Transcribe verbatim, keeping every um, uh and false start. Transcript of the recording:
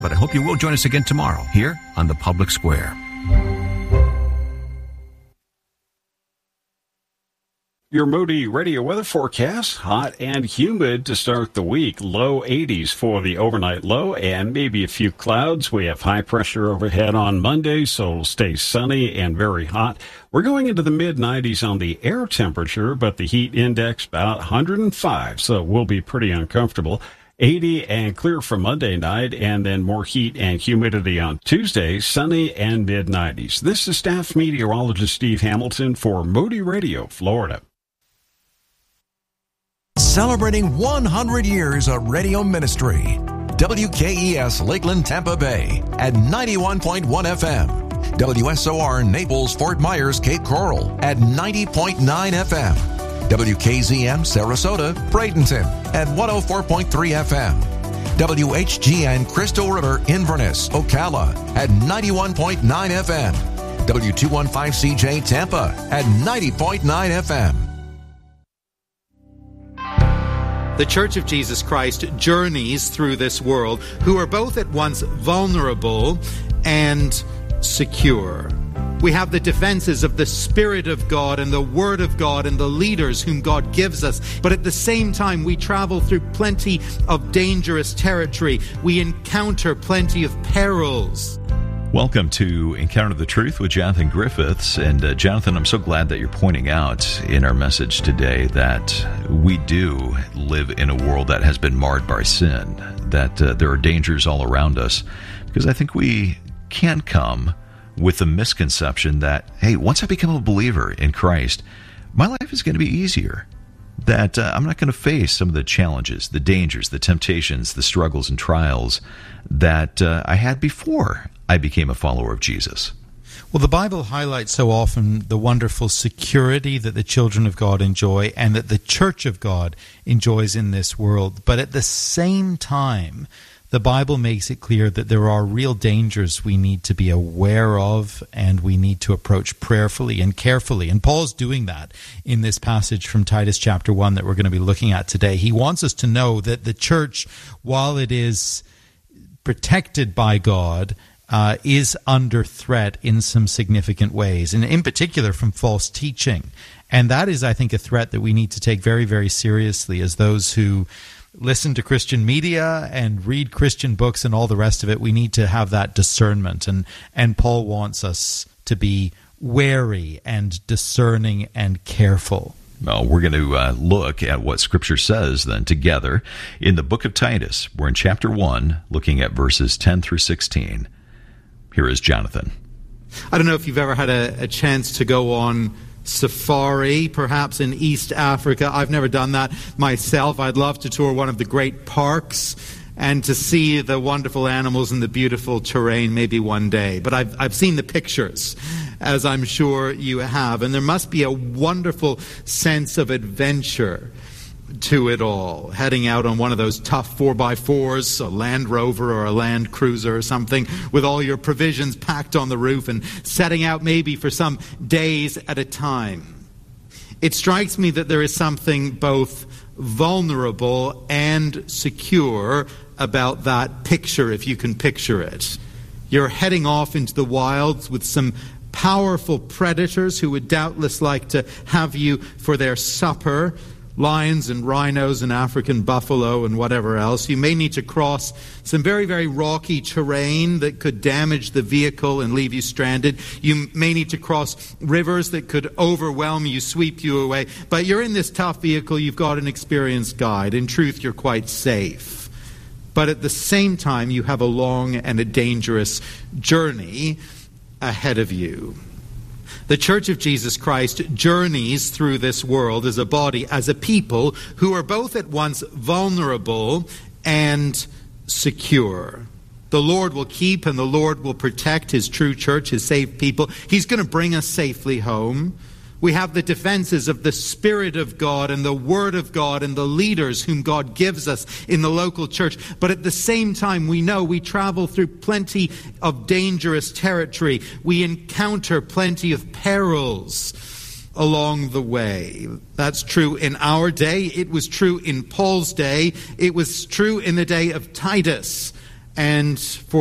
But I hope you will join us again tomorrow here on the Public Square. Your Moody Radio weather forecast, hot and humid to start the week. Low eighties for the overnight low and maybe a few clouds. We have high pressure overhead on Monday, so it'll stay sunny and very hot. We're going into the mid nineties on the air temperature, but the heat index about one hundred five, so we'll be pretty uncomfortable. eighty and clear for Monday night, and then more heat and humidity on Tuesday, sunny and mid nineties. This is staff meteorologist Steve Hamilton for Moody Radio, Florida. Celebrating one hundred years of radio ministry. W K E S Lakeland, Tampa Bay at ninety-one point one F M. W S O R Naples, Fort Myers, Cape Coral at ninety point nine F M. W K Z M Sarasota, Bradenton at one oh four point three F M. W H G N Crystal River, Inverness, Ocala at ninety-one point nine F M. W two fifteen C J Tampa at ninety point nine F M. The Church of Jesus Christ journeys through this world who are both at once vulnerable and secure. We have the defenses of the Spirit of God and the Word of God and the leaders whom God gives us. But at the same time, we travel through plenty of dangerous territory. We encounter plenty of perils. Welcome to Encounter the Truth with Jonathan Griffiths. And uh, Jonathan, I'm so glad that you're pointing out in our message today that we do live in a world that has been marred by sin, that uh, there are dangers all around us, because I think we can come with the misconception that, hey, once I become a believer in Christ, my life is going to be easier, that uh, I'm not going to face some of the challenges, the dangers, the temptations, the struggles and trials that uh, I had before I became a follower of Jesus. Well, the Bible highlights so often the wonderful security that the children of God enjoy and that the Church of God enjoys in this world. But at the same time, the Bible makes it clear that there are real dangers we need to be aware of and we need to approach prayerfully and carefully. And Paul's doing that in this passage from Titus chapter one that we're going to be looking at today. He wants us to know that the church, while it is protected by God, Uh, is under threat in some significant ways, and in particular from false teaching. And that is, I think, a threat that we need to take very, very seriously as those who listen to Christian media and read Christian books and all the rest of it. We need to have that discernment, and, and Paul wants us to be wary and discerning and careful. Well, we're going to uh, look at what Scripture says then together in the book of Titus. We're in chapter one, looking at verses ten through sixteen. Here is Jonathan. I don't know if you've ever had a, a chance to go on safari, perhaps in East Africa. I've never done that myself. I'd love to tour one of the great parks and to see the wonderful animals and the beautiful terrain maybe one day. But I've, I've seen the pictures, as I'm sure you have. And there must be a wonderful sense of adventure to it all, heading out on one of those tough four by fours, a Land Rover or a Land Cruiser or something, with all your provisions packed on the roof and setting out maybe for some days at a time. It strikes me that there is something both vulnerable and secure about that picture, if you can picture it. You're heading off into the wilds with some powerful predators who would doubtless like to have you for their supper. Lions and rhinos and African buffalo and whatever else. You may need to cross some very, very rocky terrain that could damage the vehicle and leave you stranded. You may need to cross rivers that could overwhelm you, sweep you away. But you're in this tough vehicle. You've got an experienced guide. In truth, you're quite safe. But at the same time, you have a long and a dangerous journey ahead of you. The Church of Jesus Christ journeys through this world as a body, as a people who are both at once vulnerable and secure. The Lord will keep and the Lord will protect His true church, His saved people. He's going to bring us safely home. We have the defenses of the Spirit of God and the Word of God and the leaders whom God gives us in the local church. But at the same time, we know we travel through plenty of dangerous territory. We encounter plenty of perils along the way. That's true in our day. It was true in Paul's day. It was true in the day of Titus. And for